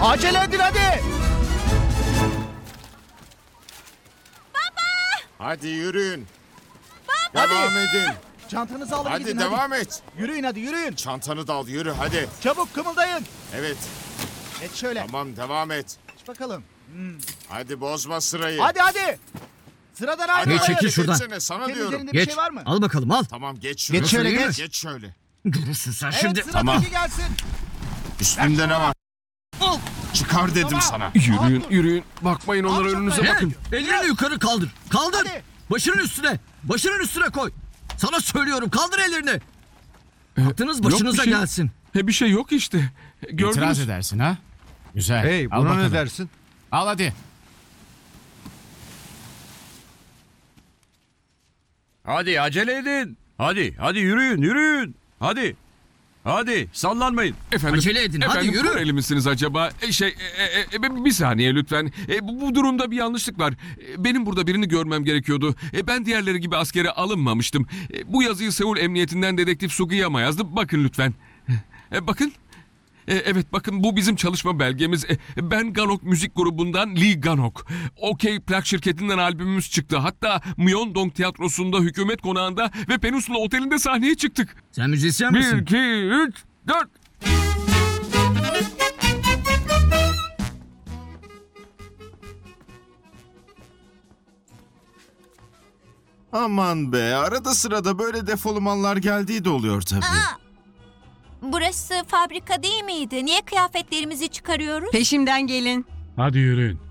Acele edin hadi. Hadi yürüyün. Hadi. Devam edin. Çantanızı alın Hadi gidin devam et. Yürüyün hadi yürüyün. Çantanı da al yürü hadi. Çabuk kımıldayın. Evet Geç şöyle. tamam devam et. Geç bakalım. Hadi bozma sırayı. Hadi. Sıradan ayrılmayın. Hey, çekil şuradan. Geçsene, sana Senin diyorum. üzerinde bir Geç. şey var mı? Al bakalım al. Tamam geç şöyle. Geç şöyle, geç. Geç şöyle. Görürsün sen Evet, şimdi. sıradaki Tamam. gelsin. Üstünde ne var? Al. Çıkar dedim Tamam. sana. Yürüyün, yürüyün. Bakmayın onlara, Al önünüze şunları. bakın. Ellerini yukarı kaldır. Kaldır. Hadi. Başının üstüne. Başının üstüne koy. Sana söylüyorum kaldır ellerini. Aklınız başınıza şey. gelsin. Bir şey yok işte. İtiraz Gördünüz. edersin ha? Güzel. Hey, Al buna bakalım. ne dersin? Al hadi. Hadi acele edin. Hadi yürüyün. Hadi sallanmayın. Efendim, Acele edin, hadi efendim, yürü. Koreli misiniz acaba? Bir saniye lütfen. Bu durumda bir yanlışlık var. Benim burada birini görmem gerekiyordu. Ben diğerleri gibi askere alınmamıştım. Bu yazıyı Seul Emniyetinden Dedektif Sugiyama yazdı. Bakın lütfen. Bakın. Evet bakın bu bizim çalışma belgemiz. Ben Ganok müzik grubundan Lee Ganok. OK plak şirketinden albümümüz çıktı. Hatta Myeongdong Tiyatrosu'nda, Hükümet Konağı'nda ve Peninsula Oteli'nde sahneye çıktık. Sen müzisyen 1, misin? 2, 3, 4. Aman be arada sırada böyle defolumanlar geldiği de oluyor tabii. Burası fabrika değil miydi? Niye kıyafetlerimizi çıkarıyoruz? Peşimden gelin. Hadi yürüyün.